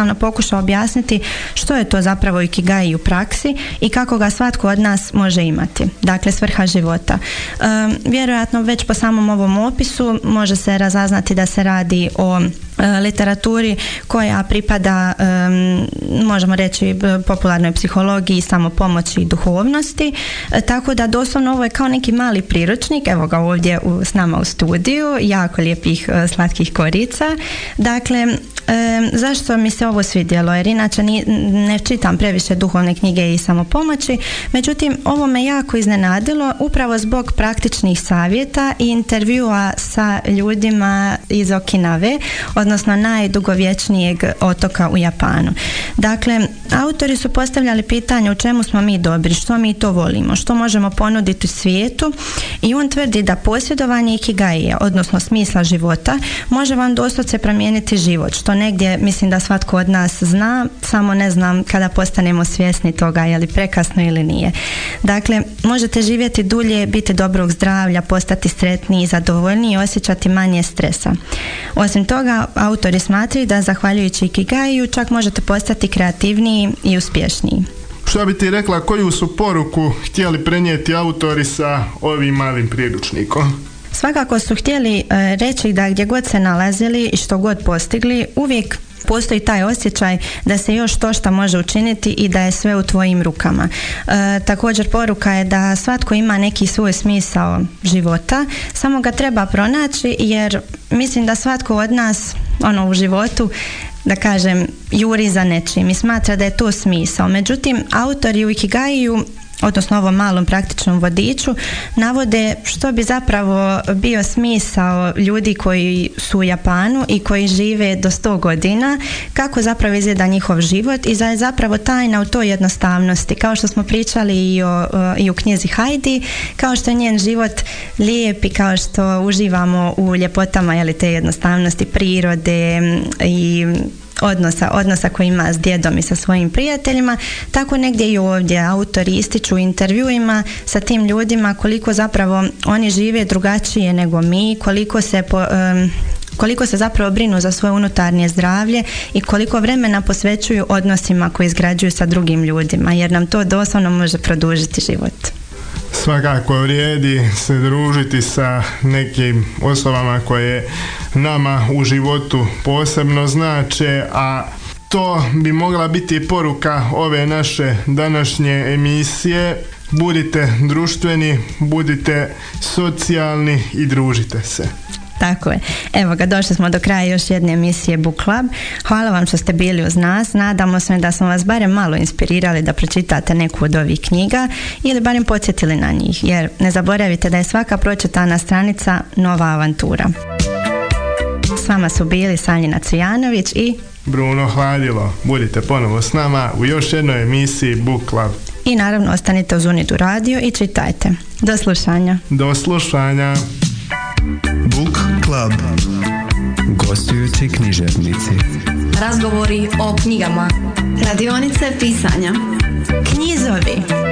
jednostavno pokuša objasniti što je to zapravo ikigai u praksi i kako ga svatko od nas može imati. Dakle, svrha života. Vjerojatno već po samom ovom opisu može se razaznati da se radi o literaturi koja pripada, možemo reći, popularnoj psihologiji, samopomoći i duhovnosti, tako da doslovno ovo je kao neki mali priručnik, evo ga ovdje s nama u studiju, jako lijepih slatkih korica. Dakle, zašto mi se ovo svidjelo? Jer inače ne čitam previše duhovne knjige i samopomoći, međutim ovo me jako iznenadilo upravo zbog praktičnih savjeta i intervjua sa ljudima iz Okinave, odnosno najdugovječnijeg otoka u Japanu. Dakle, autori su postavljali pitanje u čemu smo mi dobri, što mi to volimo, što možemo ponuditi svijetu, i on tvrdi da posjedovanje ikigaija, odnosno smisla života, može vam doslovce promijeniti život, što negdje mislim da svatko od nas zna, samo ne znam kada postanemo svjesni toga, je li prekasno ili nije. Dakle, možete živjeti dulje, biti dobrog zdravlja, postati sretniji i zadovoljniji i osjećati manje stresa. Osim toga, autori smatraju da zahvaljujući ikigaju čak možete postati kreativniji i uspješniji. Što bi ti rekla, koju su poruku htjeli prenijeti autori sa ovim malim priručnikom? Svakako su htjeli reći da gdje god se nalazili i što god postigli, uvijek postoji taj osjećaj da se još to što može učiniti i da je sve u tvojim rukama. Također poruka je da svatko ima neki svoj smisao života, samo ga treba pronaći, jer mislim da svatko od nas u životu, da kažem, juri za nečim i smatra da je to smisao. Međutim, autori u ikigaju, odnosno ovom malom praktičnom vodiču, navode što bi zapravo bio smisao ljudi koji su u Japanu i koji žive do 100 godina, kako zapravo izgleda njihov život i je zapravo tajna u toj jednostavnosti. Kao što smo pričali i u knjizi Heidi, kao što je njen život lijep i kao što uživamo u ljepotama te jednostavnosti prirode i odnosa koji ima s djedom i sa svojim prijateljima, tako negdje i ovdje autori ističu u intervjuima sa tim ljudima koliko zapravo oni žive drugačije nego mi, koliko se zapravo brinu za svoje unutarnje zdravlje i koliko vremena posvećuju odnosima koji izgrađuju sa drugim ljudima, jer nam to doslovno može produžiti život. Svakako vrijedi se družiti sa nekim osobama koje nama u životu posebno znače, a to bi mogla biti poruka ove naše današnje emisije. Budite društveni, budite socijalni i družite se. Tako je. Evo ga, došli smo do kraja još jedne emisije Book Club. Hvala vam što ste bili uz nas. Nadamo se da smo vas barem malo inspirirali da pročitate neku od ovih knjiga ili barem podsjetili na njih, jer ne zaboravite da je svaka pročitana stranica nova avantura. S vama su bili Sanjina Cvijanović i Bruno Hladilo. Budite ponovo s nama u još jednoj emisiji Book Club. I naravno ostanite uz Unidu radio i čitajte. Do slušanja. Do slušanja. Book Club. Gostujući književnici. Razgovori o knjigama. Radionice pisanja. Knjizovi.